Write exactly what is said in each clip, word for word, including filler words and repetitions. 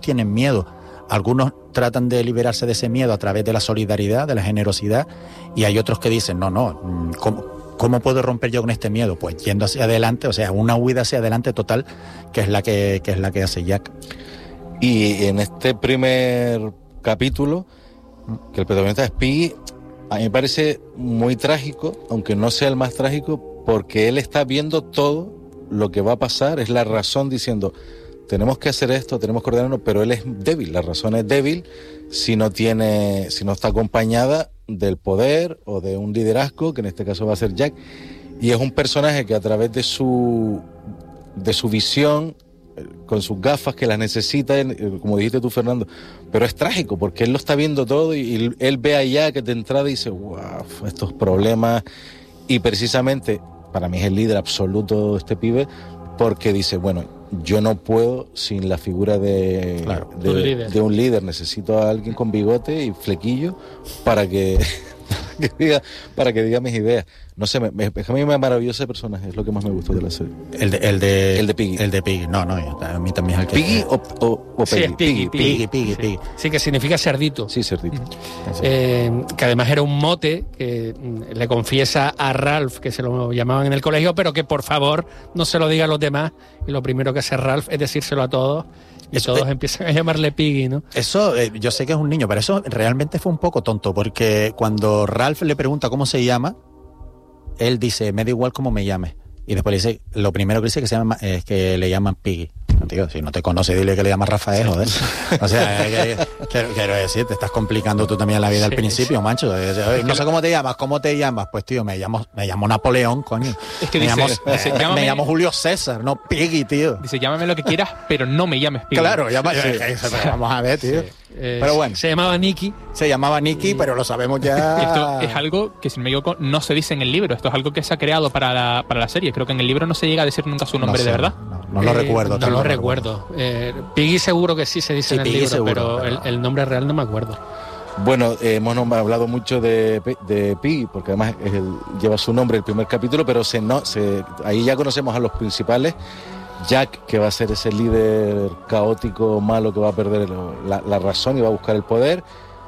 tienen miedo. Algunos tratan de liberarse de ese miedo a través de la solidaridad, de la generosidad, y hay otros que dicen, no, no, ¿cómo, cómo puedo romper yo con este miedo? Pues yendo hacia adelante, o sea, una huida hacia adelante total, que es la que, que es la que hace Jack. Y en este primer capítulo, que el protagonista es Piggy, a mí me parece muy trágico, aunque no sea el más trágico, porque él está viendo todo lo que va a pasar, es la razón diciendo... tenemos que hacer esto, tenemos que ordenarnos, pero él es débil, la razón es débil si no tiene, si no está acompañada del poder o de un liderazgo, que en este caso va a ser Jack, y es un personaje que a través de su de su visión, con sus gafas que las necesita, como dijiste tú, Fernando, pero es trágico porque él lo está viendo todo y, y él ve a Jack de entrada y dice, wow, estos problemas, y precisamente para mí es el líder absoluto de este pibe, porque dice, bueno, yo no puedo sin la figura de, claro, de, un líder. de un líder. Necesito a alguien con bigote y flequillo para que, que diga, para que diga mis ideas. No sé, me, me, a mí me maravilloso ese personaje, es lo que más me gustó de la serie. El de, el de, el de Piggy. El de Piggy, no, no, a mí también es el que... ¿Piggy o, o, o sí, Peggy? Piggy, Piggy, Piggy, Piggy, sí. Piggy. Sí, que significa cerdito. Sí, cerdito. Uh-huh. Eh, que además era un mote que mm, le confiesa a Ralph, que se lo llamaban en el colegio, pero que por favor no se lo diga a los demás, y lo primero que hace Ralph es decírselo a todos, y eso, todos eh, empiezan a llamarle Piggy, ¿no? Eso, eh, yo sé que es un niño, pero eso realmente fue un poco tonto, porque cuando Ralph le pregunta cómo se llama, él dice, me da igual cómo me llames. Y después le dice, lo primero que dice que se llama, es que le llaman Piggy. Tío, si no te conoce, dile que le llamas Rafael, joder. O sea, que, que, quiero decir, te estás complicando tú también la vida sí, al principio, sí. macho. No sé cómo te llamas, ¿cómo te llamas? Pues tío, me llamo, me llamo Napoleón, coño. Es que me, dice, llamo, dice, eh, llámame, me llamo Julio César, no Piggy, tío. Dice, llámame lo que quieras, pero no me llames Piggy. Claro, llama, sí. Vamos a ver, tío. Sí. Eh, pero bueno. Se llamaba Nicky. Se llamaba Nicky, y... pero lo sabemos ya. Esto es algo que, si no me equivoco, no se dice en el libro. Esto es algo que se ha creado para la, para la serie. Creo que en el libro no se llega a decir nunca su nombre no sé, de verdad. No, no lo eh, recuerdo. No lo recuerdo. Eh, Piggy seguro que sí se dice sí, en el Piggy libro, seguro, pero, pero... El, el nombre real no me acuerdo. Bueno, eh, hemos hablado mucho de, de Piggy, porque además es el, lleva su nombre el primer capítulo, pero se, no, se, ahí ya conocemos a los principales. Jack, que va a ser ese líder caótico, malo, que va a perder la, la razón y va a buscar el poder.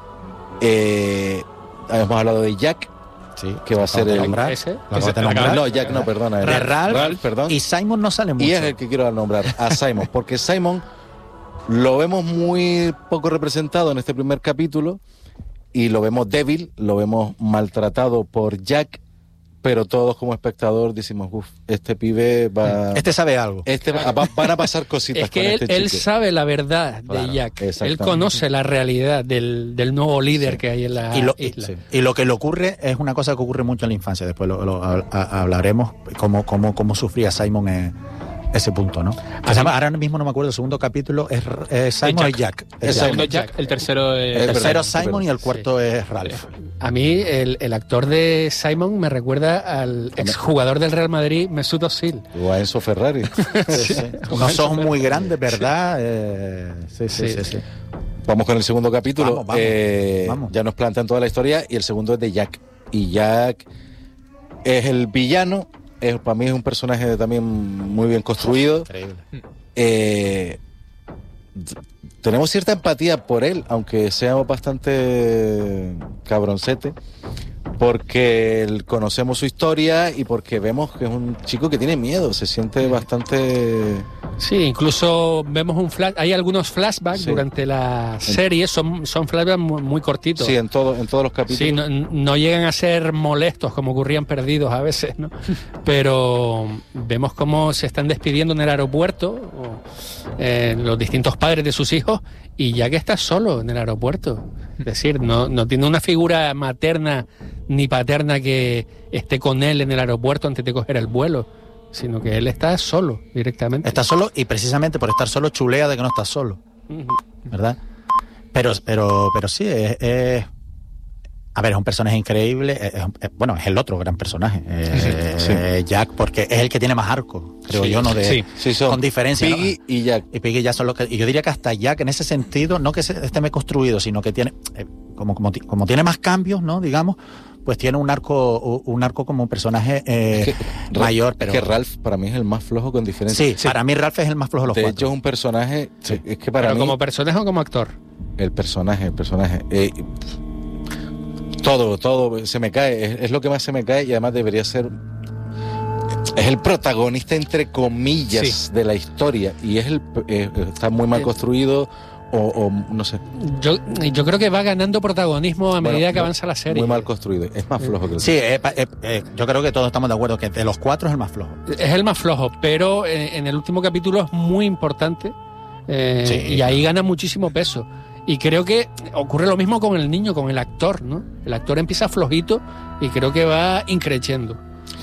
Eh, hemos hablado de Jack, sí, que va a ser el... Nombrar, ¿Ese? ¿Ese? No, Jack no, perdona. De Ralph, Ralph, perdón. Y Simon no sale mucho. Y es el que quiero nombrar, a Simon, porque Simon lo vemos muy poco representado en este primer capítulo y lo vemos débil, lo vemos maltratado por Jack, pero todos como espectador decimos, uff, este pibe va... Este sabe algo. Este va, va, van a pasar cositas es que con él, este él chico. sabe la verdad Claro, de Jack. Él conoce la realidad del, del nuevo líder sí. que hay en la y lo, isla. Sí. Y lo que le ocurre es una cosa que ocurre mucho en la infancia. Después lo, lo a, a, hablaremos cómo, cómo, cómo sufría Simon en ese punto, ¿no? Se llama, ahora mismo no me acuerdo, el segundo capítulo es, es Simon y Jack. El Es segundo Jack. Jack, el tercero es... El tercero es verdad, Simon y el cuarto sí. es Ralph. A mí el, el actor de Simon me recuerda al exjugador del Real Madrid, Mesut Özil. O a Enzo Ferrari. sí, sí. Unos ojos muy grandes, ¿verdad? Sí. Eh, sí, sí, sí, sí, sí. Vamos con el segundo capítulo. Vamos, vamos, eh, vamos. Ya nos plantean toda la historia y el segundo es de Jack. Y Jack es el villano. Es, para mí es un personaje también muy bien construido. Increíble. Eh, tenemos cierta empatía por él, aunque sea bastante cabroncete, porque conocemos su historia y porque vemos que es un chico que tiene miedo, se siente bastante... Sí, incluso vemos un flash, hay algunos flashbacks sí. durante la serie, son, son flashbacks muy, muy cortitos. Sí, en, todo, en todos los capítulos. Sí, no, no llegan a ser molestos como ocurrían Perdidos a veces, ¿no? Pero vemos cómo se están despidiendo en el aeropuerto o, eh, los distintos padres de sus hijos y Jack está solo en el aeropuerto. Es decir, no, no tiene una figura materna ni paterna que esté con él en el aeropuerto antes de coger el vuelo, sino que él está solo directamente. Está solo y precisamente por estar solo chulea de que no está solo, ¿verdad? Pero, pero, pero sí, es, es a ver, es un personaje increíble, es, es, bueno, es el otro gran personaje, eh, sí, sí. Jack, porque es el que tiene más arco, creo sí, yo, ¿no? De, sí, sí, son con diferencia. Piggy ¿no? y Jack. Y Piggy y Jack son los que, y yo diría que hasta Jack en ese sentido, no que esté muy construido, sino que tiene, eh, como, como, como tiene más cambios, ¿no? Digamos, pues tiene un arco un arco como un personaje eh, Es que, mayor, pero es que Ralph para mí es el más flojo con diferencia. sí, sí, para mí Ralph es el más flojo de los de cuatro. hecho es un personaje, Sí. es que para Pero mí como personaje o como actor. el personaje, el personaje, eh, todo, todo se me cae, es, es lo que más se me cae y además debería ser, es el protagonista entre comillas Sí. de la historia y es el, eh, está muy mal Eh. construido o, o no sé, Yo, yo creo que va ganando protagonismo a medida Bueno, que muy- avanza la serie. muy mal construido, es más flojo que el Sí, eh, pa- eh, eh, yo creo que todos estamos de acuerdo que de los cuatro es el más flojo. Es el más flojo, pero eh, en el último capítulo es muy importante eh, Sí. y ahí gana muchísimo peso. Y creo que ocurre lo mismo con el niño, con el actor, ¿no? El actor empieza flojito y creo que va increciendo.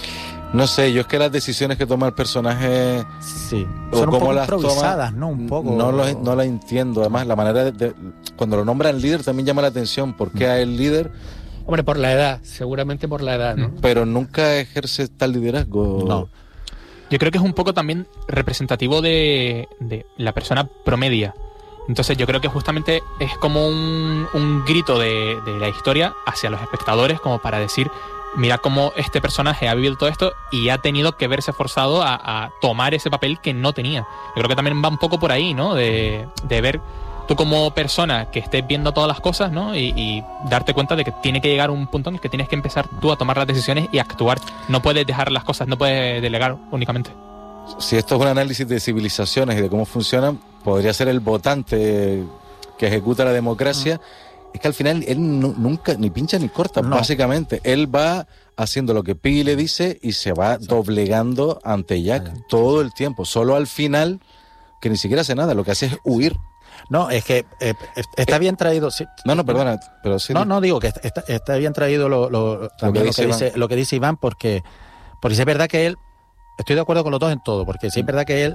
No sé, yo es que las decisiones que toma el personaje Sí. o Son un cómo poco las toma, improvisadas, ¿no? Un poco. No, lo, no la entiendo. Además, la manera de, de- cuando lo nombran líder también llama la atención. ¿Por qué a él líder? Hombre, por la edad, seguramente por la edad, ¿no? Pero nunca ejerce tal liderazgo. No. Yo creo que es un poco también representativo de, de la persona promedia. Entonces yo creo que justamente es como un, un grito de, de la historia hacia los espectadores, como para decir, mira cómo este personaje ha vivido todo esto y ha tenido que verse forzado a, a tomar ese papel que no tenía. Yo creo que también va un poco por ahí, ¿no? De, de ver tú como persona que estés viendo todas las cosas, ¿no? Y, y darte cuenta de que tiene que llegar un punto en el que tienes que empezar tú a tomar las decisiones y a actuar. No puedes dejar las cosas, no puedes delegar únicamente. Si esto es un análisis de civilizaciones y de cómo funcionan, podría ser el votante que ejecuta la democracia. Es que al final él nu- nunca ni pincha ni corta, No. básicamente. Él va haciendo lo que Piggy le dice y se va doblegando ante Jack Sí. todo el tiempo. Solo al final, que ni siquiera hace nada, lo que hace es huir. No, es que eh, es- está bien traído. Sí. No, no, perdona, pero sí. No, no, digo que está, está bien traído lo, lo, también lo, dice que Iván. dice, lo que dice Iván, porque, porque sí es verdad que él, estoy de acuerdo con los dos en todo, porque sí es verdad que él,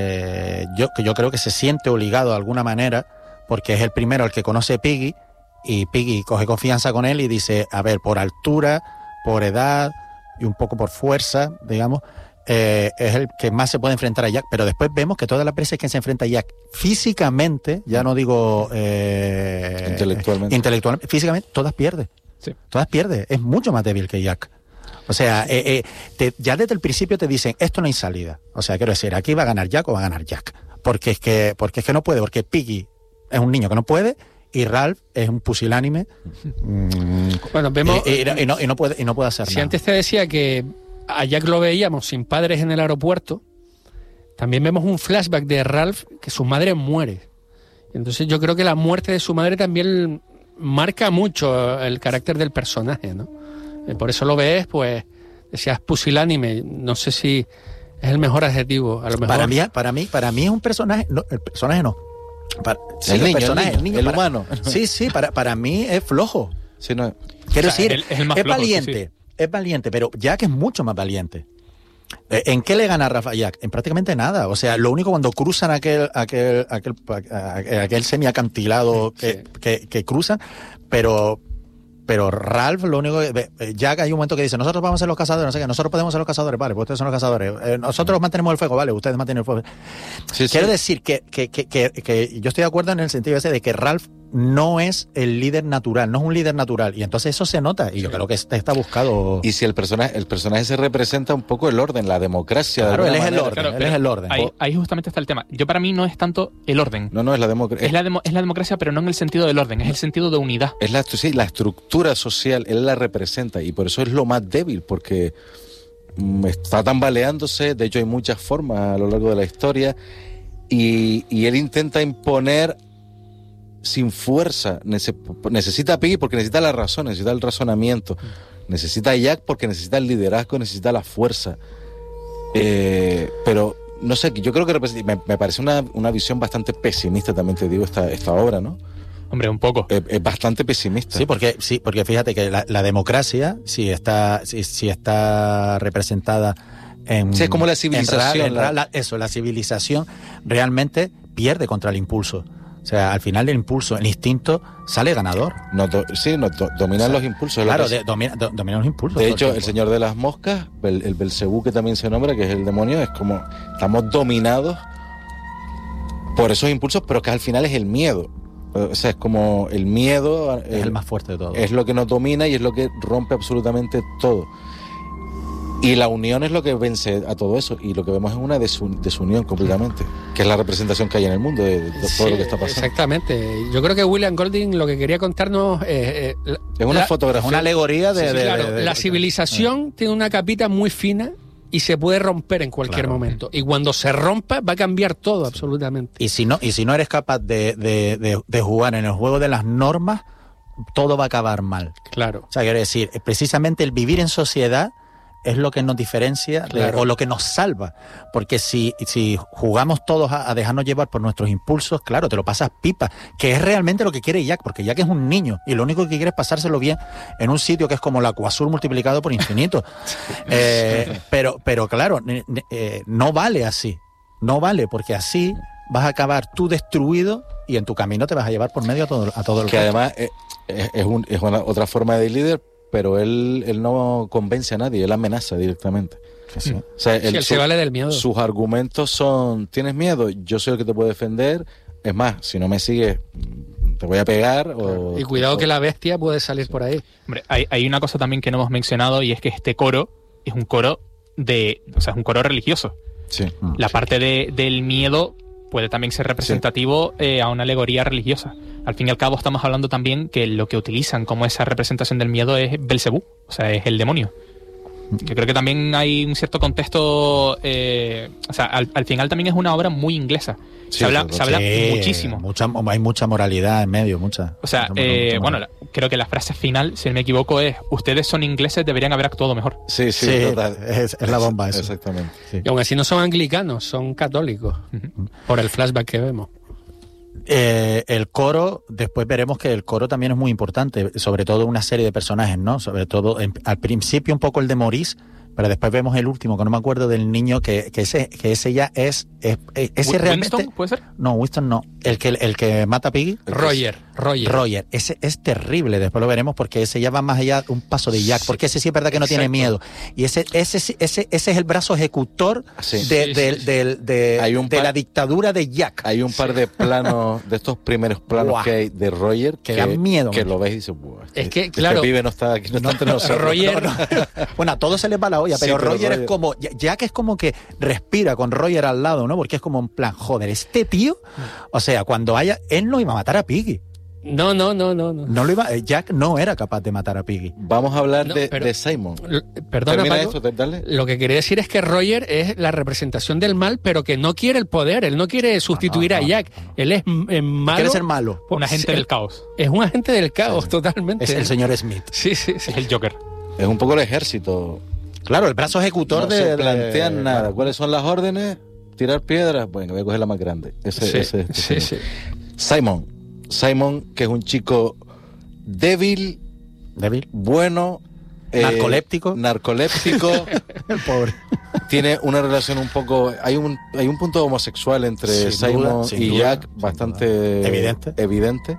eh, yo, que yo creo que se siente obligado de alguna manera, porque es el primero el que conoce a Piggy, y Piggy coge confianza con él y dice, a ver, por altura, por edad y un poco por fuerza, digamos, eh, es el que más se puede enfrentar a Jack, pero después vemos que todas las veces que se enfrenta a Jack físicamente, ya no digo eh, Intelectualmente. intelectualmente, físicamente, todas pierde. Sí. Todas pierde. Es mucho más débil que Jack. O sea, eh, eh, te- ya desde el principio te dicen, esto no hay salida. O sea, quiero decir, aquí va a ganar Jack o va a ganar Jack. Porque es que, porque es que no puede, porque Piggy es un niño que no puede y Ralph es un pusilánime. mm, Bueno, vemos... y, y no, y no- y no puede, y no puede hacer Si nada. antes te decía que a Jack lo veíamos sin padres en el aeropuerto, también vemos un flashback de Ralph que su madre muere. Entonces yo creo que la muerte de su madre también marca mucho el carácter del personaje, ¿no? Eh, Por eso lo ves, pues, decías pusilánime. No sé si es el mejor adjetivo. A lo mejor. Para mí, para mí, para mí es un personaje, no, el personaje no. Para, sí, El niño, personaje, el niño, el para- humano. Sí, sí, para, para mí es flojo. Sí, no, Quiero O sea, decir, él es el más es flojo, sí, valiente, es valiente, pero Jack es mucho más valiente. Eh, ¿En qué le gana Rafa a Jack? En prácticamente nada. O sea, lo único cuando cruzan aquel, aquel, aquel, aquel, aquel semiacantilado que, Sí. que, que cruzan, pero, pero Ralph, lo único que, eh, Jack hay un momento que dice, nosotros vamos a ser los cazadores, no sé qué, nosotros podemos ser los cazadores, vale, pues ustedes son los cazadores, eh, nosotros mantenemos el fuego, vale, ustedes mantienen el fuego. sí, sí. Quiero decir que, que, que, que, que yo estoy de acuerdo en el sentido ese de que Ralph no es el líder natural, no es un líder natural. Y entonces eso se nota. Y yo creo que está, está buscado. Y si el personaje, el personaje se representa un poco el orden, la democracia. Claro, de él alguna es el manera. orden. Claro, él es el orden. Ahí, ahí justamente está el tema. Yo para mí no es tanto el orden. No, no, es la democracia. Es la, demo- es la democracia, pero no en el sentido del orden, es el sentido de unidad. Es la, sí, la estructura social, él la representa y por eso es lo más débil, porque mm, está tambaleándose, de hecho hay muchas formas a lo largo de la historia y, y él intenta imponer sin fuerza, Nece- necesita a Piggy porque necesita la razón, necesita el razonamiento, necesita a Jack porque necesita el liderazgo, necesita la fuerza. Eh, pero no sé, yo creo que representa- me, me parece una, una visión bastante pesimista, también te digo, esta, esta obra, ¿no? Hombre, un poco. Es, es bastante pesimista. Sí, porque sí, porque fíjate que la, la democracia sí está, sí, sí está representada en. Sí, es como la en civilización, Ra- en Ra- la- la- eso, la civilización realmente pierde contra el impulso. O sea, al final del impulso, el instinto sale ganador. No, do- sí, no, do- dominan O sea, los impulsos. es lo Claro, que- de- domina, do- dominan los impulsos. de todo hecho, el tiempo. señor de las moscas, el, el Belcebú que también se nombra, que es el demonio, es como estamos dominados por esos impulsos, pero que al final es el miedo. O sea, es como el miedo Es el, el más fuerte de todo. Es lo que nos domina y es lo que rompe absolutamente todo. Y la unión es lo que vence a todo eso. Y lo que vemos es una desun- desunión completamente, que es la representación que hay en el mundo de, de todo Sí, lo que está pasando. Exactamente. Yo creo que William Golding lo que quería contarnos eh, eh, la- Es una la- fotografía. Es una alegoría de... Sí, sí, de- claro, de- de- la civilización tiene una capita muy fina y se puede romper en cualquier Claro. momento. Y cuando se rompa va a cambiar todo, absolutamente. Y si no, y si no eres capaz de, de, de, de jugar en el juego de las normas, todo va a acabar mal. Claro. O sea, quiero decir, precisamente el vivir en sociedad es lo que nos diferencia de- Claro. o lo que nos salva. Porque si, si jugamos todos a, a dejarnos llevar por nuestros impulsos, claro, te lo pasas pipa, que es realmente lo que quiere Jack, porque Jack es un niño y lo único que quiere es pasárselo bien en un sitio que es como el Acuazul multiplicado por infinito. eh, pero, pero claro, ne- ne- eh, no vale así. No vale, porque así vas a acabar tú destruido y en tu camino te vas a llevar por medio a todo, a todo el Que resto. además es, es, es un- es una, otra forma de líder, pero él, él no convence a nadie, él amenaza directamente. Sí, sí. O sea, Sí, él- él su- se vale del miedo. sus argumentos son: ¿tienes miedo? Yo soy el que te puedo defender. Es más, si no me sigues, te voy a pegar. O, Y cuidado o- que la bestia puede salir por ahí. Hombre, hay, hay una cosa también que no hemos mencionado y es que este coro es un coro de, o sea, es un coro religioso. Sí. La parte de, del miedo puede también ser representativo eh, a una alegoría religiosa. Al fin y al cabo estamos hablando también que lo que utilizan como esa representación del miedo es Belcebú, o sea, es el demonio. Yo creo que también hay un cierto contexto, eh, o sea, al, al final también es una obra muy inglesa. Sí, se habla, sí, se habla Sí, muchísimo. Mucha, hay mucha moralidad en medio, mucha. O sea, mucha- eh, mucha bueno, moral. la- creo que la frase final, si no me equivoco, es: ustedes son ingleses, deberían haber actuado mejor. Sí, sí, Sí, total. es- es la bomba eso. Exactamente. Sí. Y aún así no son anglicanos, son católicos, por el flashback que vemos. Eh, el coro, después veremos que el coro también es muy importante, sobre todo una serie de personajes, ¿no? Sobre todo, en- al principio un poco el de Maurice, pero después vemos el último, que no me acuerdo del niño, que, que ese que ese ya es... es- es- ese Wi- realmente... ¿Winston, puede ser? No, Winston no. El que, el que mata a Piggy. Roger, Roger. Roger, ese es terrible, después lo veremos porque ese ya va más allá, un paso de Jack, porque ese sí es verdad que no tiene Exacto. miedo. Y ese ese sí- ese ese es el brazo ejecutor Sí. de, Sí, del- sí. del- de, Hay un de par- la dictadura de Jack. Hay un par de planos, de estos primeros planos Guau. que hay de Roger, Que dan miedo, que man. lo ves y dices: "Buah, este- Es que, este claro, pibe no está aquí, no está entre nosotros". Roger- No, no. Bueno, a todos se les va la olla, Sí, pero, pero Roger, Roger- es como, Jack es como que respira con Roger al lado, ¿no? Porque es como en plan, joder, este tío, o sea, cuando haya, él no iba a matar a Piggy. No, no, no, no. no. No lo iba, Jack no era capaz de matar a Piggy. Vamos a hablar No, de, pero- de Simon. L- Perdona, Termina Paco. esto, dale. Lo que quería decir es que Roger es la representación del mal, pero que no quiere el poder. Él no quiere sustituir no, no, a Jack. no, no. Él es mm, eh, malo. Quiere ser malo. por- Un agente sí, del caos. Es un agente del caos, totalmente. Es el señor Smith. Sí, sí, sí. Es el Joker. Es un poco el ejército. Claro, el brazo ejecutor No de... se de- plantean nada. claro. ¿Cuáles son las órdenes? Tirar piedras. Bueno, voy a coger la más grande. Ese, Sí, ese es sí, Simon. sí. Simon. Simon, que es un chico débil, Débil. bueno, eh, Narcoléptico. narcoléptico, El pobre. tiene una relación un poco, hay un hay un punto homosexual entre Sin Simon duda, sin y duda, Jack sin bastante duda. Evidente. evidente.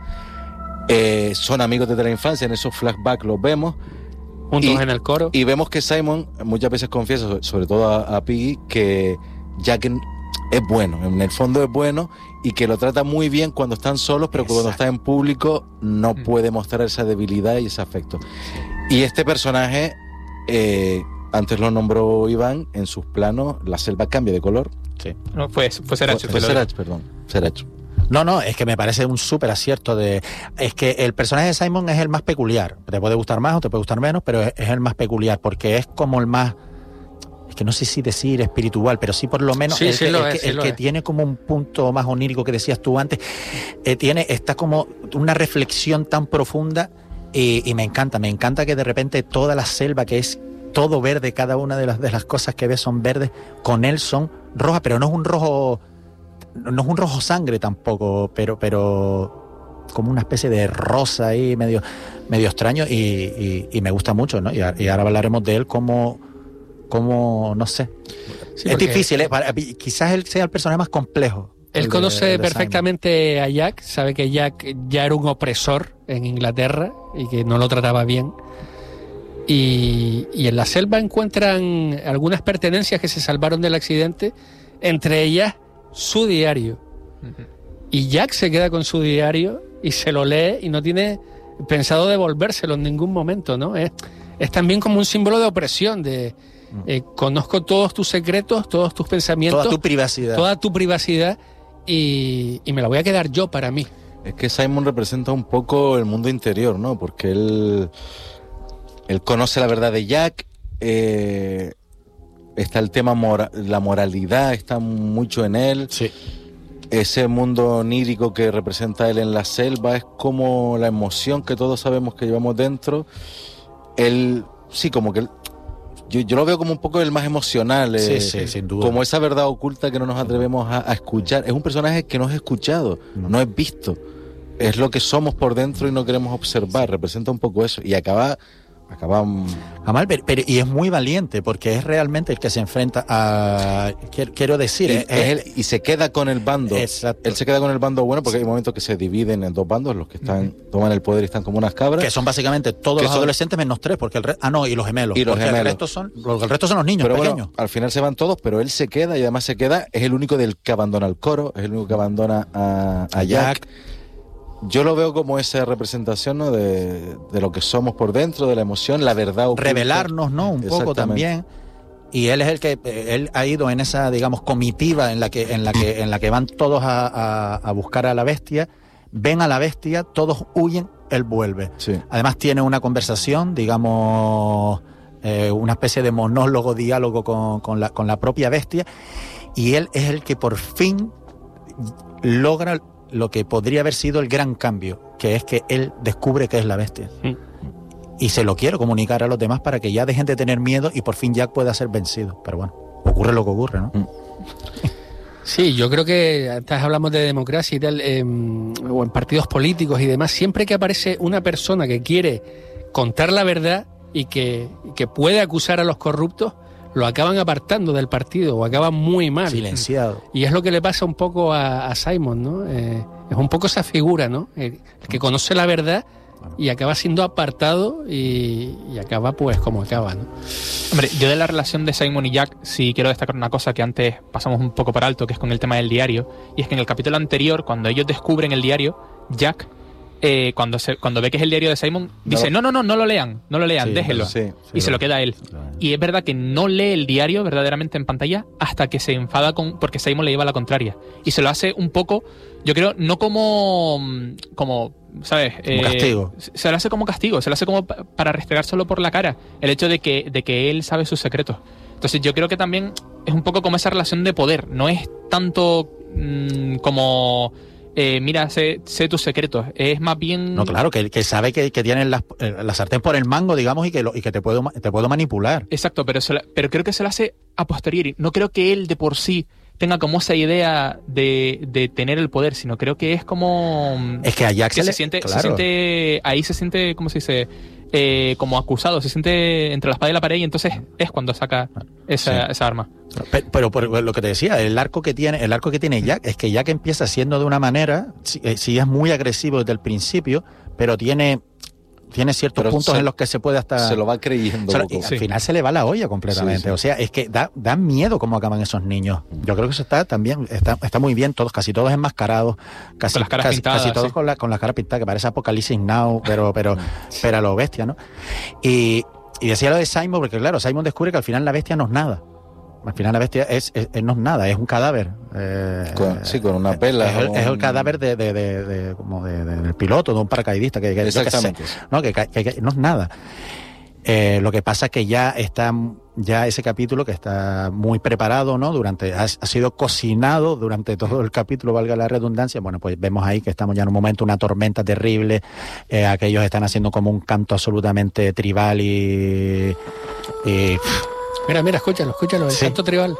Eh, son amigos desde la infancia, en esos flashbacks los vemos Juntos Y- en el coro. y vemos que Simon muchas veces confiesa, so- sobre todo a, a Piggy, que Jack en- es bueno, en el fondo es bueno y que lo trata muy bien cuando están solos, pero que cuando Exacto. está en público no Mm. puede mostrar esa debilidad y ese afecto. Y este personaje, eh, antes lo nombró Iván, en sus planos la selva cambia de color. Sí. No, fue, fue Seracho. Fue te lo digo. Serach, perdón. Serach. No, no, es que me parece un súper acierto de... Es que el personaje de Simon es el más peculiar. Te puede gustar más o te puede gustar menos, pero es, es el más peculiar porque es como el más... Es que no sé si decir espiritual, pero sí por lo menos Sí, el, sí que, lo el es, que, sí el lo que es. tiene como un punto más onírico que decías tú antes. Eh, tiene, está como una reflexión tan profunda y, y me encanta, me encanta que de repente toda la selva, que es todo verde, cada una de las, de las cosas que ves son verdes, con él son rojas, pero no es un rojo... No es un rojo sangre tampoco, pero, pero como una especie de rosa ahí medio, medio extraño y, y, y me gusta mucho, ¿no? Y, a- y ahora hablaremos de él como, como no sé. Sí, es porque difícil, ¿eh? Para- quizás él sea el personaje más complejo. el Él de- conoce el de perfectamente a Jack, sabe que Jack ya era un opresor en Inglaterra y que no lo trataba bien. Y, y en la selva encuentran algunas pertenencias que se salvaron del accidente, entre ellas su diario. Ujú. Y Jack se queda con su diario y se lo lee y no tiene pensado devolvérselo en ningún momento, ¿no? Es, es también como un símbolo de opresión, de eh, conozco todos tus secretos, todos tus pensamientos, toda tu privacidad, toda tu privacidad y, y me la voy a quedar yo para mí. Es que Simon representa un poco el mundo interior, ¿no? Porque él, él conoce la verdad de Jack, eh, está el tema, mora, la moralidad está mucho en él. Sí. Ese mundo onírico que representa él en la selva es como la emoción que todos sabemos que llevamos dentro. Él, sí, como que él, yo, yo lo veo como un poco el más emocional, sí, eh, sí, sin duda. Como esa verdad oculta que no nos atrevemos a, a escuchar. Es un personaje que no es escuchado, no. no es visto. Es lo que somos por dentro y no queremos observar. Representa un poco eso. Y acaba... acaba Amal, pero, pero, y es muy valiente porque es realmente el que se enfrenta a... Quiero, quiero decir... Y, es, es él, y se queda con el bando. Exacto. Él se queda con el bando bueno porque hay momentos que se dividen en dos bandos, los que están uh-huh. toman el poder y están como unas cabras. Que son básicamente todos los son, adolescentes menos tres, porque el re, ah no, y los gemelos. Y los gemelos. El resto son, el resto son los niños pero pequeños. Bueno, al final se van todos, pero él se queda y además se queda, es el único del que abandona el coro, es el único que abandona a, a Jack. Jack. Yo lo veo como esa representación, ¿no? de, de lo que somos por dentro, de la emoción, la verdad oculta. Revelarnos, ¿no? Un poco también. Y él es el que él ha ido en esa, digamos, comitiva en la que en la que en la que van todos a, a, a buscar a la bestia, ven a la bestia, todos huyen, él vuelve. Sí. Además tiene una conversación, digamos, eh, una especie de monólogo, diálogo con, con la con la propia bestia, y él es el que por fin logra lo que podría haber sido el gran cambio, que es que él descubre que es la bestia. Sí. Y se lo quiere comunicar a los demás para que ya dejen de tener miedo y por fin Jack pueda ser vencido. Pero bueno, ocurre lo que ocurre, ¿no? Mm. Sí, yo creo que antes hablamos de democracia y tal, eh, o en partidos políticos y demás, siempre que aparece una persona que quiere contar la verdad y que, que puede acusar a los corruptos, lo acaban apartando del partido o acaban muy mal. Silenciado. Y es lo que le pasa un poco a, a Simon, ¿no? Eh, es un poco esa figura, ¿no? El, el que conoce la verdad y acaba siendo apartado y, y acaba pues como acaba, ¿no? Hombre, yo de la relación de Simon y Jack sí quiero destacar una cosa que antes pasamos un poco por alto, que es con el tema del diario. Y es que en el capítulo anterior, cuando ellos descubren el diario, Jack... Eh, cuando se, cuando ve que es el diario de Simon, dice, no, no, no, no lo lean, no lo lean, sí, déjenlo. Sí, sí, y se lo queda a él. Y es verdad que no lee el diario verdaderamente en pantalla hasta que se enfada con porque Simon le lleva la contraria. Y se lo hace un poco, yo creo, no como, como ¿sabes? Como eh, castigo. Se lo hace como castigo, se lo hace como para restregárselo por la cara, el hecho de que, de que él sabe sus secretos. Entonces yo creo que también es un poco como esa relación de poder, no es tanto mmm, como... Eh, mira, sé, sé tus secretos. Es más bien... No, claro, que, que sabe que, que tienes la, la sartén por el mango, digamos, y que, lo, y que te, puedo, te puedo manipular. Exacto, pero, la, pero creo que se lo hace a posteriori. No creo que él de por sí tenga como esa idea de, de tener el poder, sino creo que es como... Es que a Jack que se, se, le, siente, claro. se siente... Ahí se siente, ¿cómo se dice? Eh, como acusado, se siente entre la espada y la pared y entonces es cuando saca esa, sí. esa arma. Pero, pero por lo que te decía, el arco que tiene, el arco que tiene Jack es que Jack empieza siendo de una manera, sí, sí es muy agresivo desde el principio, pero tiene tiene ciertos pero puntos se, en los que se puede hasta... Se lo va creyendo. O sea, y al sí. final se le va la olla completamente. Sí, sí. O sea, es que da, da miedo cómo acaban esos niños. Yo creo que eso está también, está, está muy bien, todos, casi todos enmascarados, casi, con las caras casi, pintadas, casi todos sí. con la, con la cara pintada, que parece Apocalipsis Now, pero, pero, pero a lo bestia, ¿no? Y, y decía lo de Simon, porque claro, Simon descubre que al final la bestia no es nada. Al final la bestia es, es, es no es nada, es un cadáver. Eh, con, sí, con una pela. Es el, un... es el cadáver de, de, de, de, como de, de, del piloto, de un paracaidista. Que, que, Exactamente. Que sé, ¿no? Que, que, que no es nada. Eh, lo que pasa es que ya está, ya ese capítulo que está muy preparado, ¿no? Durante, ha, ha sido cocinado durante todo el capítulo, valga la redundancia. Bueno, pues vemos ahí que estamos ya en un momento, una tormenta terrible. Eh, aquellos están haciendo como un canto absolutamente tribal y... y Mira, mira, escúchalo, escúchalo, el sí. canto tribal.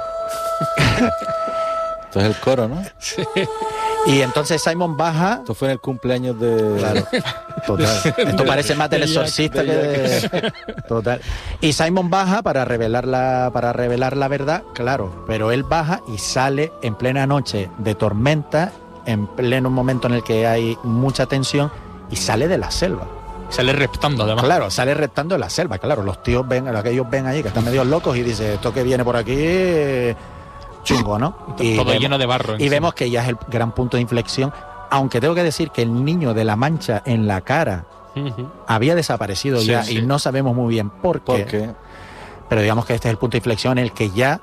Esto es el coro, ¿no? Sí. Y entonces Simon baja... Esto fue en el cumpleaños de... Claro, total. Esto parece más del exorcista que de... Total. Y Simon baja para revelar la, para revelar la verdad, claro, pero él baja y sale en plena noche de tormenta, en pleno momento en el que hay mucha tensión, y sale de la selva. Sale reptando, además. Claro, sale reptando en la selva, claro. Los tíos ven, los que ellos ven ahí, que están medio locos, y dice, esto que viene por aquí, eh, chungo, ¿no? Y todo vemos, lleno de barro. Y sí. vemos que ya es el gran punto de inflexión, Aunque tengo que decir que el niño de la mancha en la cara Ujú. había desaparecido Sí, ya sí. y no sabemos muy bien por qué. Porque Pero digamos que este es el punto de inflexión en el que ya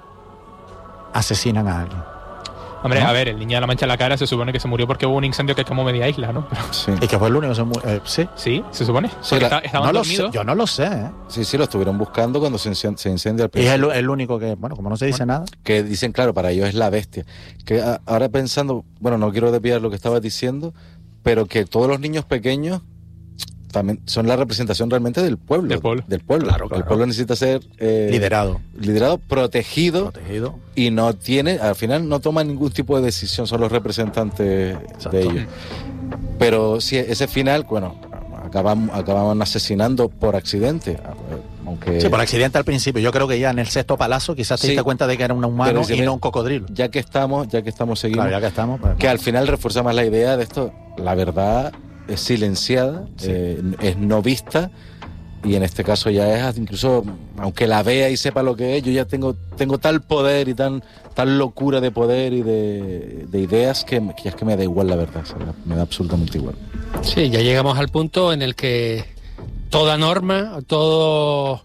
asesinan a alguien. Hombre, ¿no? a ver, el niño de la mancha en la cara se supone que se murió porque hubo un incendio que quemó media isla, ¿no? Pero, sí. Y que fue el único que se mu- eh, sí. sí, se supone. Sí, Porque la- esta- estaban No lo sé, dormidos. yo no lo sé, ¿eh? Sí, sí, lo estuvieron buscando cuando se, incen- se incendia el Y es principio. el, el único que, bueno, como no se dice nada. Que dicen, claro, para ellos es la bestia. Que a- ahora pensando, bueno, no quiero desviar lo que estabas diciendo, pero que todos los niños pequeños también son la representación realmente del pueblo. Del pueblo. Del pueblo. Claro, claro. El pueblo necesita ser eh, Liderado. liderado, protegido, Protegido. y no tiene, al final no toman ningún tipo de decisión, son los representantes Exacto. de ellos. Pero sí, ese final, bueno, acaban, acaban asesinando por accidente. Aunque Sí, por accidente al principio. Yo creo que ya en el sexto palazo quizás te Sí. diste cuenta de que era un humano Pero si y ve- no un cocodrilo. ya que estamos, ya que estamos seguimos, Claro, ya que estamos. Pues, que al final refuerza más la idea de esto, la verdad es silenciada, Sí. eh, es no vista, y en este caso ya es incluso, aunque la vea y sepa lo que es, yo ya tengo, tengo tal poder y tan, tal locura de poder y de, de ideas que, que ya es que me da igual la verdad, o sea, me da absolutamente igual. Sí, ya llegamos al punto en el que toda norma, todo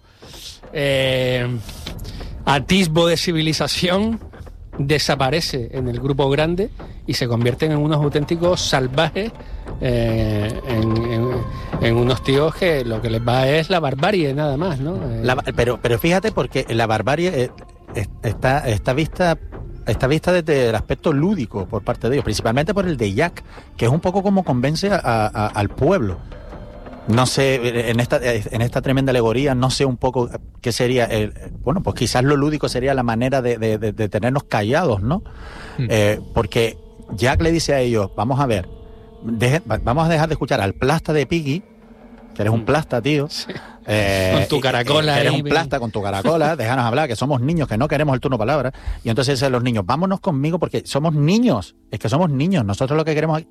eh, atisbo de civilización desaparece en el grupo grande y se convierten en unos auténticos salvajes, eh, en, en- en unos tíos que lo que les va es la barbarie nada más, ¿no? Eh, La- pero, pero fíjate porque la barbarie eh, es- está, está vista está vista desde el aspecto lúdico por parte de ellos, principalmente por el de Jack, que es un poco como convence a- a- al pueblo. No sé, en esta, en esta tremenda alegoría, no sé un poco qué sería, el, bueno, pues quizás lo lúdico sería la manera de, de- de- de tenernos callados, ¿no? Mm. Eh, porque Jack le dice a ellos, vamos a ver, deje- va- vamos a dejar de escuchar al plasta de Piggy, que eres un plasta, tío. Eh, Con tu y- caracola que eres ahí, un plasta con tu caracola, déjanos hablar, que somos niños, que no queremos el turno palabra. Y entonces dicen los niños, vámonos conmigo porque somos niños, es que somos niños, nosotros lo que queremos...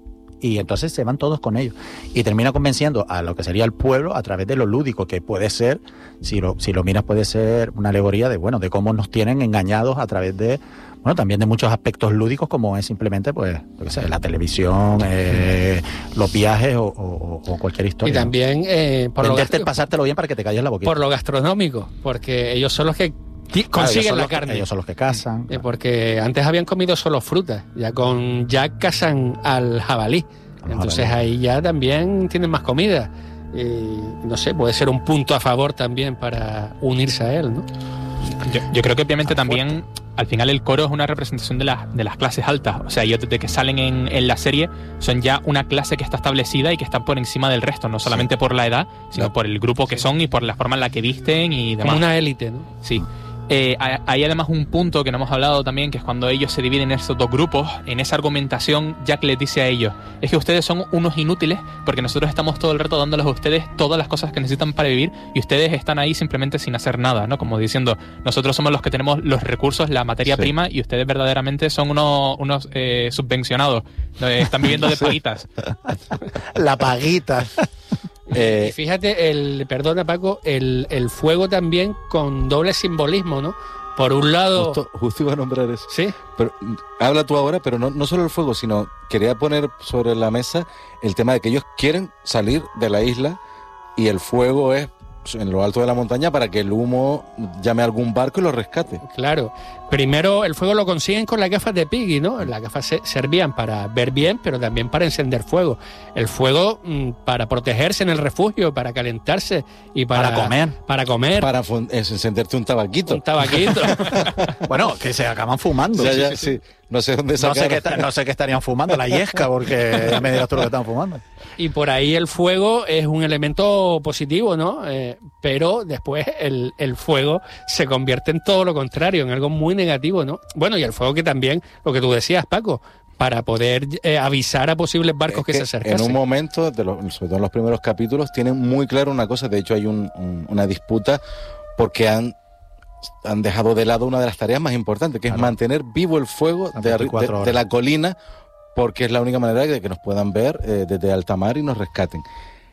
Y entonces se van todos con ellos. Y termina convenciendo a lo que sería el pueblo a través de lo lúdico, que puede ser, si lo, si lo miras, puede ser una alegoría de, bueno, de cómo nos tienen engañados a través de, bueno, también de muchos aspectos lúdicos, como es simplemente, pues, yo qué sé, la televisión, eh, los viajes o, o- o cualquier historia. y también eh, por, ¿no? lo Venderte el gastro- pasártelo bien para que te calles la boquita. por lo gastronómico, porque ellos son los que ti- Claro, ellos consiguen son la los que- carne. ellos son los que cazan. Eh, porque antes habían comido solo frutas, ya con Jack cazan al jabalí. Al Entonces jabalí. ahí ya también tienen más comida. Y, no sé, puede ser un punto a favor también para unirse a él, ¿no? Yo, yo creo que obviamente Ah, también al final el coro es una representación de, las de las clases altas. O sea, ellos desde que salen en, en la serie son ya una clase que está establecida y que está por encima del resto, no solamente por la edad, sino No. por el grupo que son y por la forma en la que visten y demás. Como una élite, ¿no? Sí. Eh, hay hay además un punto que no hemos hablado también, que es cuando ellos se dividen en estos dos grupos. En esa argumentación, Jack les dice a ellos, es que ustedes son unos inútiles porque nosotros estamos todo el rato dándoles a ustedes todas las cosas que necesitan para vivir y ustedes están ahí simplemente sin hacer nada, ¿no? Como diciendo, nosotros somos los que tenemos los recursos, la materia Sí. prima, y ustedes verdaderamente son unos, unos eh, subvencionados. Eh, están viviendo de paguitas. La paguita. Y Eh, fíjate, el, perdona Paco, el, el fuego también con doble simbolismo, ¿no? Por un lado... justo, justo iba a nombrar eso. Sí, Pero, mm, habla tú ahora, pero no, no solo el fuego, sino quería poner sobre la mesa el tema de que ellos quieren salir de la isla y el fuego es en lo alto de la montaña para que el humo llame a algún barco y lo rescate. claro. Primero el fuego lo consiguen con las gafas de Piggy, ¿no? Las gafas se- servían para ver bien, pero también para encender fuego. El fuego mm, para protegerse en el refugio, para calentarse y para, Para comer. Para comer. Para fun- es encenderte un tabaquito. Un tabaquito. Bueno, que se acaban fumando. O sea, Sí, ya, sí, sí. sí, no sé dónde No sé, sacaron. qué, esta- no sé qué estarían fumando, la yesca, porque ya me dirás tú lo que están fumando. Y por ahí el fuego es un elemento positivo, ¿no? Eh, pero después el, el fuego se convierte en todo lo contrario, en algo muy negativo, ¿no? Bueno, y el fuego que también, lo que tú decías, Paco, para poder eh, avisar a posibles barcos Es que, que se acercasen. En un momento, de los- sobre todo en los primeros capítulos, tienen muy claro una cosa. De hecho, hay un- un- una disputa porque han, han dejado de lado una de las tareas más importantes, que es Claro. mantener vivo el fuego Las de, arri- veinticuatro de- horas. de la colina, porque es la única manera de que nos puedan ver eh, desde alta mar y nos rescaten.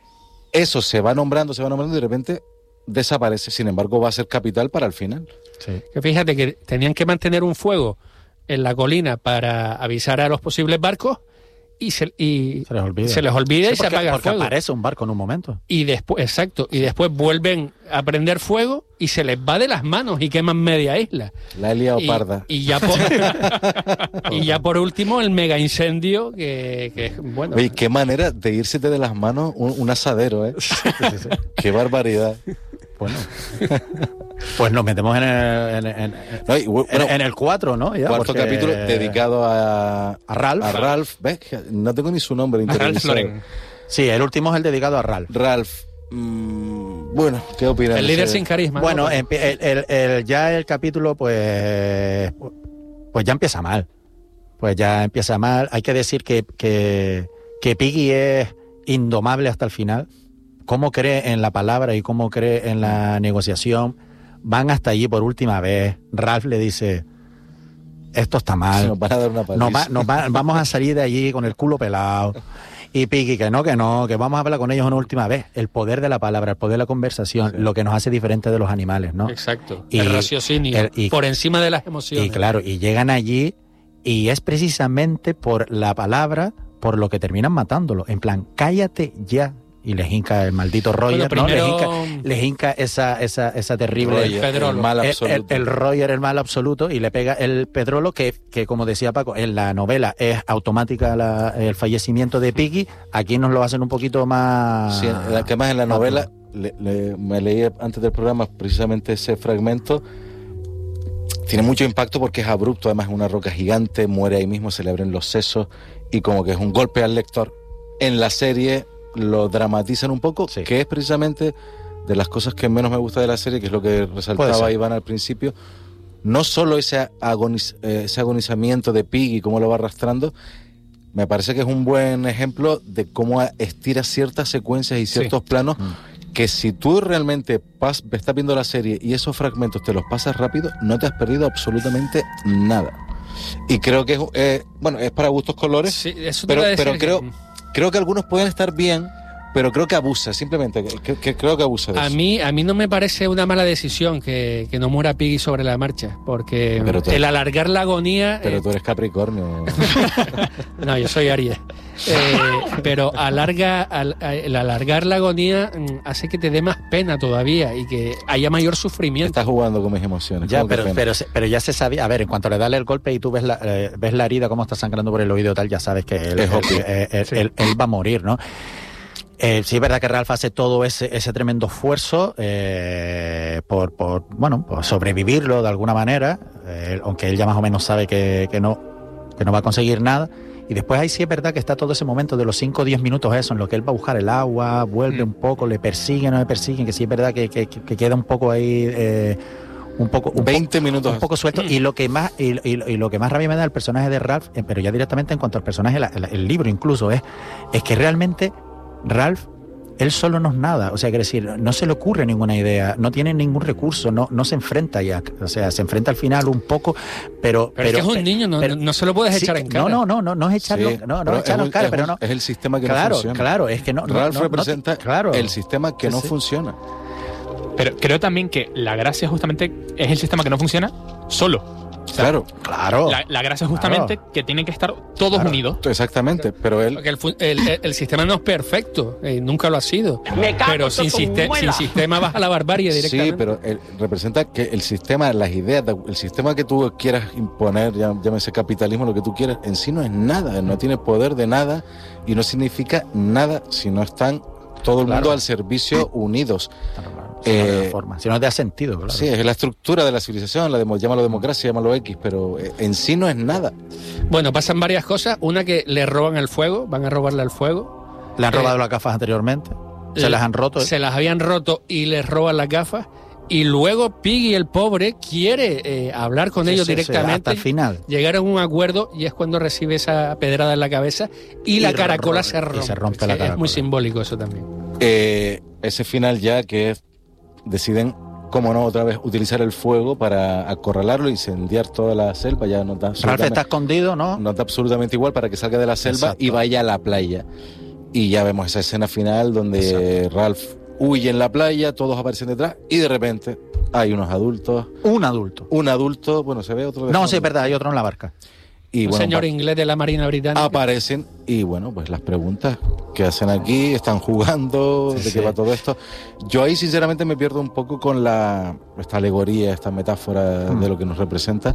Eso se va nombrando, se va nombrando y de repente desaparece. Sin embargo, va a ser capital para el final. Sí. Que fíjate que tenían que mantener un fuego en la colina para avisar a los posibles barcos y se, y Se les olvida. se les olvida Sí, y se porque, apaga el porque fuego. aparece un barco en un momento. Y después, exacto, y después vuelven a prender fuego y se les va de las manos y queman media isla. La he liado Y, parda. y ya por y ya por último el mega incendio que, que es bueno. Oye, qué manera de irse de las manos un, un asadero, ¿eh? Qué barbaridad. Bueno. Pues nos metemos en el, en, en- No, y, bueno, en- en el cuatro, ¿no? Ya, cuarto porque- capítulo dedicado a, a Ralph. a Ralph. ¿Ves? Que no tengo ni su nombre. A Ralph interiorizado. Lauren. Sí, el último es el dedicado a Ralph. Ralph. mm, bueno, ¿qué opinas? El líder sin carisma. Bueno, ¿no? empi- el, el- el- ya el capítulo, pues, pues ya empieza mal. Pues ya empieza mal. Hay que decir que, que, que Piggy es indomable hasta el final. Cómo cree en la palabra y cómo cree en la negociación. Van hasta allí por última vez. Ralph le dice, esto está mal. Nos van a dar una paliza. Nos va- nos va- vamos a salir de allí con el culo pelado. Y Piggy, que no, que no, que vamos a hablar con ellos una última vez. El poder de la palabra, el poder de la conversación, lo que nos hace diferente de los animales, ¿no? Exacto. Y- el raciocinio el- y- por encima de las emociones. Y claro, y llegan allí y es precisamente por la palabra por lo que terminan matándolo. En plan, cállate ya. Y les hinca el maldito Roger, Bueno, ¿no? Les primero- hinca, les hinca esa, esa, esa terrible... Roger, Pedrolo. el mal El, absoluto. el, el Roger, el mal absoluto, y le pega el Pedrolo, que, que como decía Paco, en la novela es automática la- el fallecimiento de Piggy. Aquí nos lo hacen un poquito más... Sí, en la- que más en la más novela, duro. le- le- me leí antes del programa precisamente ese fragmento. Tiene mucho impacto porque es abrupto, además es una roca gigante, muere ahí mismo, se le abren los sesos y como que es un golpe al lector. En la serie lo dramatizan un poco, Sí. que es precisamente de las cosas que menos me gusta de la serie, que es lo que Puede resaltaba ser. Iván al principio. No solo ese, agoniz- eh, ese agonizamiento de Piggy, cómo lo va arrastrando, me parece que es un buen ejemplo de cómo estira ciertas secuencias y ciertos planos Mm. que si tú realmente pas- estás viendo la serie y esos fragmentos te los pasas rápido, no te has perdido absolutamente nada. Y creo que es, eh, bueno, es para gustos colores, Sí, eso te pero, iba a decir pero que- creo, creo que algunos pueden estar bien, pero creo que abusa, simplemente, que, que- que creo que abusa de A eso. mí, a mí no me parece una mala decisión que, que no muera Piggy sobre la marcha, porque Pero tú- el alargar la agonía... Pero eh, tú eres Capricornio. no, yo soy Aries. Eh, pero alarga, al- a- el alargar la agonía mm, hace que te dé más pena todavía y que haya mayor sufrimiento. Estás jugando con mis emociones. Ya, ¿cómo que pero, pena? pero, se- pero ya se sabía. A ver, en cuanto le da el golpe y tú ves la, eh, ves la herida, cómo está sangrando por el oído y tal, ya sabes que él, Es él- obvio. él- él- él- él va a morir, ¿no? Eh, sí es verdad que Ralph hace todo ese, ese tremendo esfuerzo eh, por, por, bueno, por sobrevivirlo de alguna manera, eh, aunque él ya más o menos sabe que, que no, que no va a conseguir nada. Y después ahí sí es verdad que está todo ese momento de los cinco o diez minutos eso, en lo que él va a buscar el agua, vuelve Mm. un poco, le persiguen, no le persiguen, que sí es verdad que, que- que queda un poco ahí, eh, un poco... Un veinte minutos. un poco suelto. Y lo que más y, y- y lo que más rabia me da el personaje de Ralph, eh, pero ya directamente en cuanto al personaje, la- la- el libro incluso, es, es que realmente Ralph, él solo no es nada. O sea, quiere decir, no se le ocurre ninguna idea, no tiene ningún recurso, no, no se enfrenta ya. O sea, se enfrenta al final un poco, pero... Pero, es que es un niño, no, pero- no se lo puedes sí, echar en cara. No, no, no, no, no es echarlo, Sí, no, no pero es echarlo es en cara, un- pero es no... un- es el sistema que claro, no funciona. claro, es que no... no- Ralph no- no- representa claro. el sistema que Sí, no sí. funciona. Pero creo también que la gracia justamente es el sistema que no funciona solo. O sea, Claro, Claro. La, la gracia es justamente Claro. que tienen que estar todos Claro. unidos. exactamente, pero él... Porque el, fu- el- el- el sistema no es perfecto, eh, nunca lo ha sido. Pero sin, siste- sin sistema vas a la barbarie directamente. Sí, pero él representa que el sistema, las ideas, el sistema que tú quieras imponer, ya- llámese capitalismo, lo que tú quieras, en sí no es nada, no tiene poder de nada y no significa nada si no están todo el Claro. mundo al servicio unidos. Claro, claro. Si no de Eh, la forma, si no te da sentido, claro. Sí, es la estructura de la civilización, la demo- llámalo democracia, llámalo X, pero eh, en sí no es nada. Bueno, pasan varias cosas. Una que le roban el fuego, van a robarle el fuego. Le han Eh, robado las gafas anteriormente, se le- las han roto. Se las habían roto y les roban las gafas. Y luego Piggy, el pobre, quiere eh, hablar con Sí, ellos sí, sí, directamente. hasta el final. Llegaron a un acuerdo y es cuando recibe esa pedrada en la cabeza y, Y la caracola ro- se y rompe. se rompe la Sí, es muy caracola. simbólico eso también. Eh, ese final ya que es- deciden, cómo no, otra vez utilizar el fuego para acorralarlo, incendiar toda la selva, ya no está Ralph está absolutamente, escondido, ¿no? no está absolutamente igual para que salga de la selva Exacto. y vaya a la playa. Y ya vemos esa escena final donde Ralph huye en la playa, todos aparecen detrás y de repente hay unos adultos, Un adulto. un adulto, bueno, se ve otro de No, fondo. sí, es verdad, hay otro en la barca. Y Un bueno, señor pa- inglés de la Marina Británica. aparecen y bueno, pues las preguntas que hacen aquí, están jugando, Sí, de sí. qué va todo esto. Yo ahí sinceramente me pierdo un poco con la esta alegoría, esta metáfora Mm. de lo que nos representa,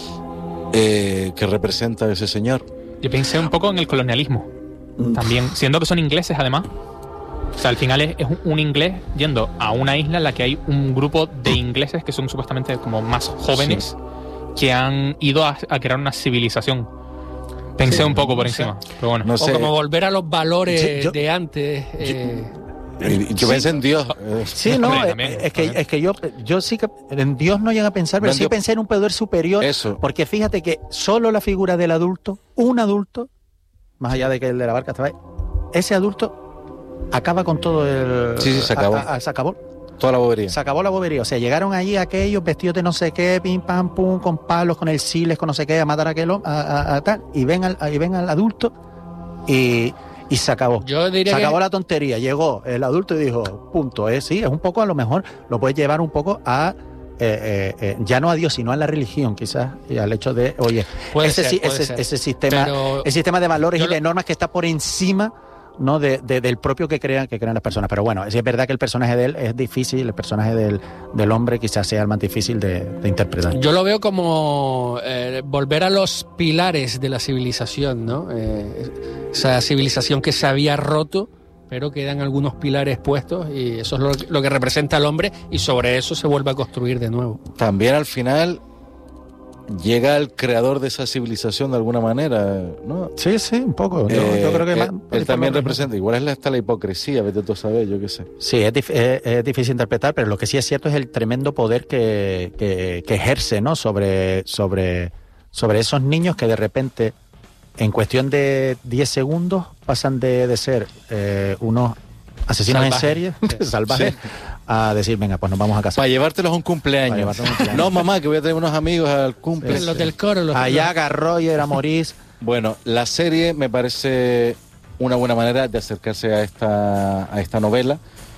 eh, que representa ese señor. Yo pensé un poco en el colonialismo. También, siendo que son ingleses además. O sea, al final es, es un, un inglés yendo a una isla en la que hay un grupo de ingleses que son supuestamente como más jóvenes que han ido a, a crear una civilización. Pensé Sí, un poco por no sé. encima. Pero bueno. No O sé, como volver a los valores Sí, yo- de antes. eh, y- yo pensé en Dios. eh, Sí, no, Hombre, es, también, es que, también. es que yo, yo sí que en Dios no llega a pensar, pero En sí Dios- pensé en un poder superior, Eso. porque fíjate que solo la figura del adulto, un adulto, más allá de que el de la barca estaba ahí, ese adulto acaba con todo el... Sí, sí, se acabó. a- a- se acabó. Toda la bobería. Se acabó la bobería. O sea, llegaron allí aquellos vestidos de no sé qué, pim, pam, pum, con palos, con el siles, con no sé qué, a matar a aquel hom- a, a- a tal, y ven al, y ven al adulto y, y se acabó. yo diría Se que acabó la tontería, llegó el adulto y dijo, punto, eh, sí, es un poco, a lo mejor lo puedes llevar un poco a, eh, eh, eh, ya no a Dios, sino a la religión, quizás, y al hecho de, oye, puede ese, ser, sí- puede ese, ser. ese sistema, Pero el sistema de valores yo y de lo- normas que está por encima, ¿no? de, de- del propio que crean que crean las personas. Pero bueno, sí es verdad que el personaje de él es difícil, el personaje del, del hombre quizás sea el más difícil de, de interpretar. yo lo veo como eh, volver a los pilares de la civilización, ¿no? Eh, esa civilización que se había roto, pero quedan algunos pilares puestos y eso es lo, lo que representa al hombre y sobre eso se vuelve a construir de nuevo. También al final llega el creador de esa civilización de alguna manera, ¿no? Sí, sí, un poco. Yo, Eh, yo creo que él, más- él también por- representa, igual es la- hasta la hipocresía, vete tú a saber, yo qué sé. Sí, es, dif- es- es difícil interpretar, pero lo que sí es cierto es el tremendo poder que, que- que ejerce, ¿no? sobre, sobre, sobre esos niños que de repente, en cuestión de diez segundos, pasan de, de ser eh, unos asesinos Salvajes. en serie, salvajes, a decir, venga, pues nos vamos a casar. Para llevártelos a un Para cumpleaños. llevarte a un cumpleaños. No, mamá, que voy a traer unos amigos al cumple. Sí, Los del coro, los Allá Garroyer, a Morís. Bueno, la serie me parece una buena manera de acercarse a esta, a esta novela.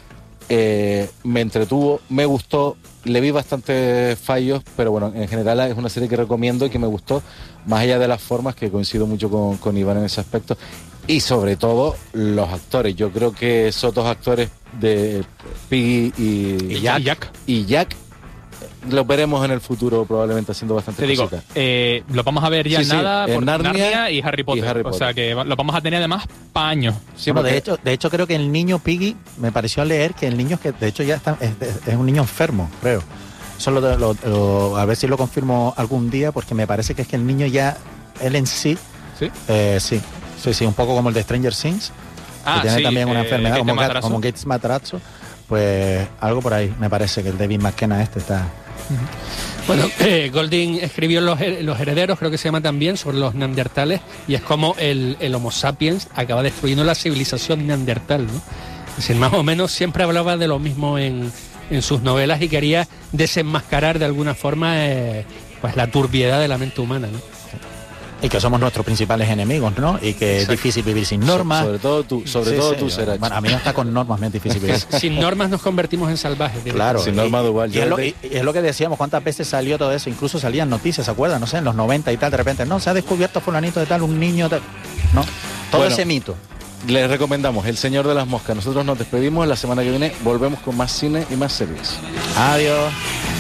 Eh, me entretuvo, me gustó, le vi bastantes fallos, pero bueno, en general es una serie que recomiendo y que me gustó, más allá de las formas, que coincido mucho con, con Iván en ese aspecto, y sobre todo los actores. Yo creo que esos dos actores de Piggy y, Y Jack. Y Jack. y Jack los veremos en el futuro probablemente haciendo bastante Te digo, cositas. eh, lo vamos a ver ya Sí, en sí, nada en por Narnia Narnia, y Harry Potter. y Harry O sea Potter. que va- lo vamos a tener además para años. Sí, Bueno, de porque- hecho, de hecho creo que el niño Piggy, me pareció leer que el niño que de hecho ya está, es, es un niño enfermo, creo. Eso lo, lo- lo- a ver si lo confirmo algún día, porque me parece que es que el niño ya, él en sí, ¿Sí? eh, sí, sí, sí, un poco como el de Stranger Things, Ah, que tiene sí, también una eh, enfermedad, Gates como, Gat- Matarazzo. como Gates Matarazzo, pues algo por ahí, me parece que el David McKenna este está... Bueno, eh, Golding escribió los, Her- los Herederos, creo que se llama también, sobre los neandertales, y es como el, el Homo sapiens acaba destruyendo la civilización neandertal, ¿no? Es decir, más o menos siempre hablaba de lo mismo en, en sus novelas y quería desenmascarar de alguna forma eh, pues la turbiedad de la mente humana, ¿no? Y que somos nuestros principales enemigos, ¿no? Y que Exacto. es difícil vivir sin normas. Sobre todo tú, sobre Sí, todo sí, tú yo- serás. Bueno, a mí hasta con normas me es difícil vivir. Sin normas nos convertimos en salvajes. Claro, Sin y- norma dual. Y, Yo es lo, de- y- y es lo que decíamos, cuántas veces salió todo eso, incluso salían noticias, ¿se acuerdan? No sé, en los noventa y tal, de repente, no, se ha descubierto fulanito de tal, un niño tal. No, todo Bueno. ese mito. Les recomendamos El Señor de las Moscas. Nosotros nos despedimos. La semana que viene volvemos con más cine y más series. Adiós.